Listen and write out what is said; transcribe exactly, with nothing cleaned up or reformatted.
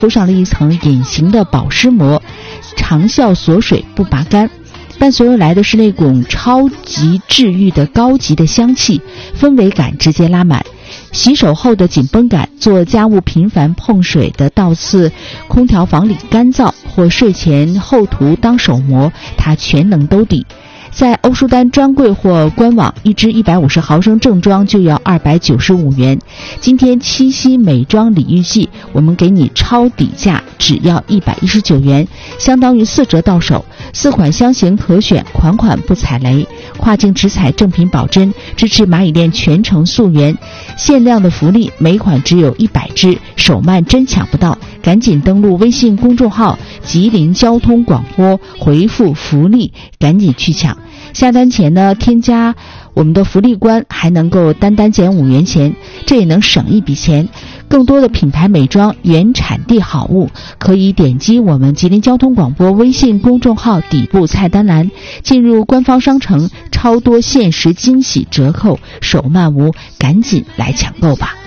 铺上了一层隐形的保湿膜，长效锁水不拔干。伴随而来的是那股超级治愈的高级的香气，氛围感直接拉满。洗手后的紧绷感，做家务频繁碰水的倒刺空调房里干燥，或睡前厚涂当手膜，它全能兜底。在欧舒丹专柜或官网，一支一百五十毫升正装就要二百九十五元。今天七夕美妆礼遇季，我们给你超底价，只要一百一十九元，相当于四折到手。四款香型可选，款款不踩雷，跨境直采正品保真，支持蚂蚁链全程溯源。限量的福利，每款只有一百支，手慢真抢不到，赶紧登录微信公众号吉林交通广播，回复福利，赶紧去抢。下单前呢，添加我们的福利官，还能够单单减五元钱，这也能省一笔钱。更多的品牌美妆原产地好物，可以点击我们吉林交通广播微信公众号底部菜单栏，进入官方商城，超多限时惊喜折扣，手慢无，赶紧来抢购吧。